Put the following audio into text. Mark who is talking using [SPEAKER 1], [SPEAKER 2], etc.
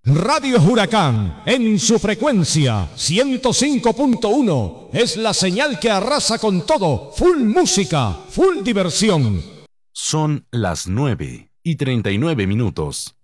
[SPEAKER 1] Radio Huracán, en su frecuencia 105.1, es la señal que arrasa con todo, full música, full diversión.
[SPEAKER 2] Son las 9:39.